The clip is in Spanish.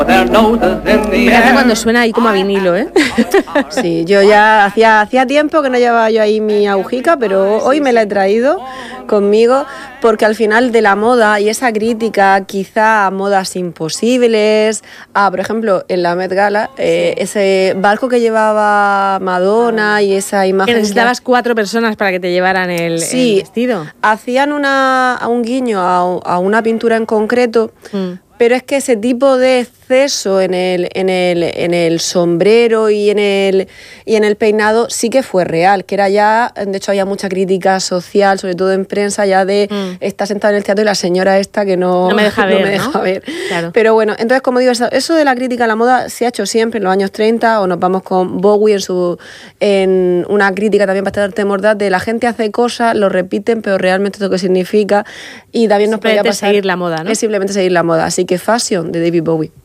Me encanta cuando suena ahí como a vinilo, ¿eh? Sí, yo ya hacía tiempo que no llevaba yo ahí mi agujica, pero hoy me la he traído conmigo porque al final de la moda y esa crítica quizá a modas imposibles, por ejemplo, en la Met Gala, ese barco que llevaba Madonna y esa imagen... Que necesitabas 4 personas para que te llevaran el vestido. Hacían un guiño a una pintura en concreto, pero es que ese tipo de exceso en el sombrero y en el peinado sí que fue real, que era ya, de hecho había mucha crítica social, sobre todo en prensa, ya de estar sentada en el teatro y la señora esta que no me deja ver. Claro. Pero bueno, entonces como digo, eso de la crítica a la moda se ha hecho siempre en los años 30, o nos vamos con Bowie en una crítica también bastante mordaz de la gente hace cosas, lo repiten, pero realmente esto que significa, y también nos podría pasar... seguir la moda, ¿no? Es simplemente seguir la moda, así que Fashion de David Bowie.